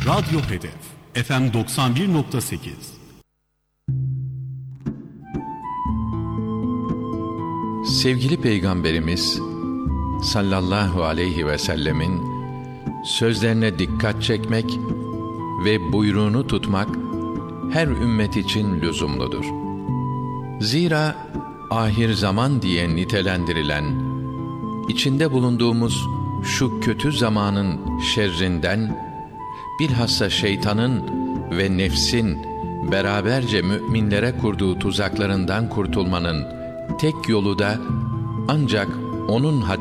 Radyo Hedef FM 91.8. Sevgili Peygamberimiz sallallahu aleyhi ve sellemin sözlerine dikkat çekmek ve buyruğunu tutmak her ümmet için lüzumludur. Zira ahir zaman diye nitelendirilen, içinde bulunduğumuz şu kötü zamanın şerrinden, bilhassa şeytanın ve nefsin beraberce müminlere kurduğu tuzaklarından kurtulmanın tek yolu da ancak onun